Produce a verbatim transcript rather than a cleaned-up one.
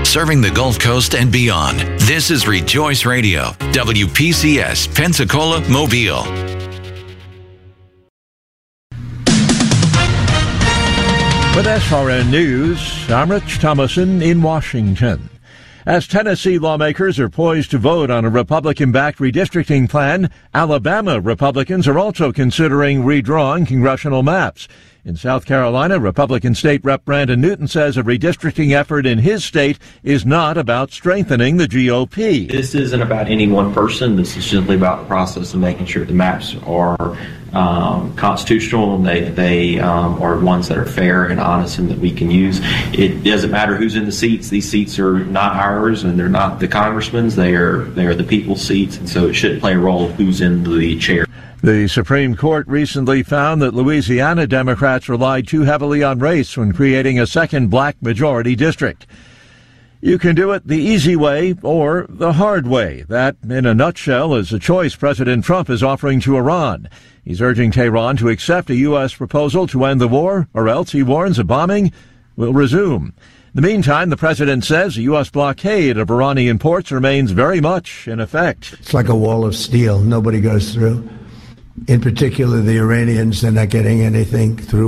serving the Gulf Coast and beyond. This is Rejoice Radio, W P C S, Pensacola, Mobile. With S R N News, I'm Rich Thomason in Washington. As Tennessee lawmakers are poised to vote on a Republican-backed redistricting plan, Alabama Republicans are also considering redrawing congressional maps. In South Carolina, Republican State Rep Brandon Newton says a redistricting effort in his state is not about strengthening the G O P. This isn't about any one person. This is simply about the process of making sure the maps are um, constitutional and they, they um, are ones that are fair and honest and that we can use. It doesn't matter who's in the seats. These seats are not ours and they're not the congressman's. They are, they are the people's seats, and so it shouldn't play a role who's in the chair. The Supreme Court recently found that Louisiana Democrats relied too heavily on race when creating a second black majority district. You can do it the easy way or the hard way. That, in a nutshell, is the choice President Trump is offering to Iran. He's urging Tehran to accept a U S proposal to end the war, or else, he warns, a bombing will resume. In the meantime, the president says a U S blockade of Iranian ports remains very much in effect. It's like a wall of steel. Nobody goes through. In particular, the Iranians, they're not getting anything through.